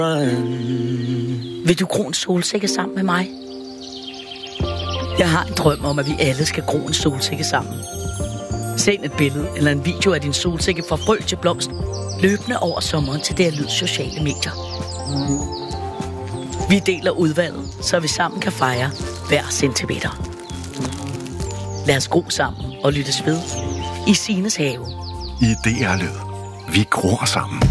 Vil du gro en solsikke sammen med mig? Jeg har en drøm om, at vi alle skal gro en solsikke sammen. Send et billede eller en video af din solsikke fra frø til blomst, løbende over sommeren til DR Lyds sociale medier. Vi deler udvalget, så vi sammen kan fejre hver centimeter. Lad os gro sammen og lyttes ved i Sines have. I DR Lyd. Vi gror sammen.